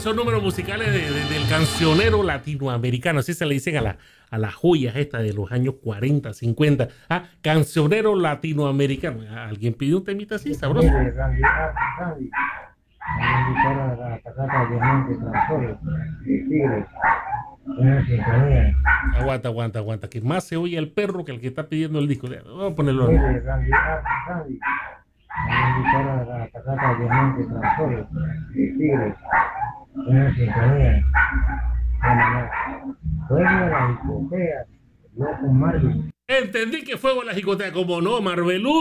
esos números musicales del cancionero latinoamericano, así se le dicen a las joyas estas de los años 40, 50. Ah, cancionero latinoamericano. ¿Alguien pidió un temita así, sabroso? Mire, Randy, Randy, voy a invitar a la casata de Monte Transol, de Tigres, una sintonía. Aguanta, que más se oye el perro que el que está pidiendo el disco. Vamos a ponerlo. Mire, Randy, Randy, voy a invitar a la casata de Monte Transol, de Tigres, una sintonía. Juega la discoteca, yo con Marvin. Entendí que fuego en la jicotea, como no, Marvelú.